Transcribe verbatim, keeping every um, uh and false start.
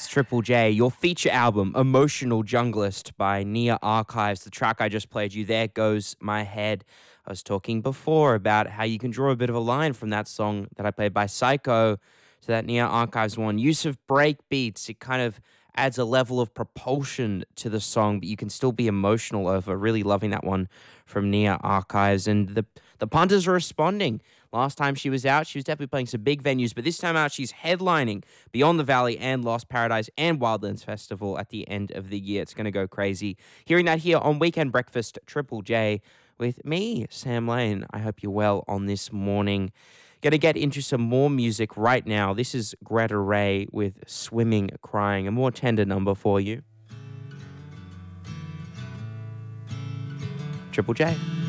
It's Triple J, your feature album, Emotional Junglist by Nia Archives. The track I just played you, There Goes My Head. I was talking before about how you can draw a bit of a line from that song that I played by Psycho to that Nia Archives one. Use of break beats, it kind of adds a level of propulsion to the song, but you can still be emotional over. Really loving that one from Nia Archives. And the, the punters are responding. Last time she was out, she was definitely playing some big venues, but this time out, she's headlining Beyond the Valley and Lost Paradise and Wildlands Festival at the end of the year. It's going to go crazy. Hearing that here on Weekend Breakfast, Triple J, with me, Sam Lane. I hope you're well on this morning. Going to get into some more music right now. This is Greta Ray with Swimming Crying, a more tender number for you. Triple J.